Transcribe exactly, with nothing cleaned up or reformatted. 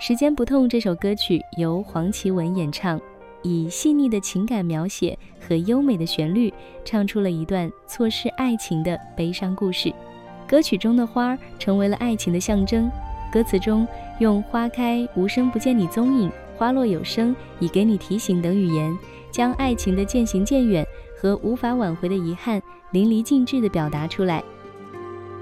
时间不痛这首歌曲由黄绮雯演唱，以细腻的情感描写和优美的旋律，唱出了一段错失爱情的悲伤故事。歌曲中的花成为了爱情的象征，歌词中用花开无声不见你踪影，花落有声已给你提醒等语言，将爱情的渐行渐远和无法挽回的遗憾淋漓尽致地表达出来。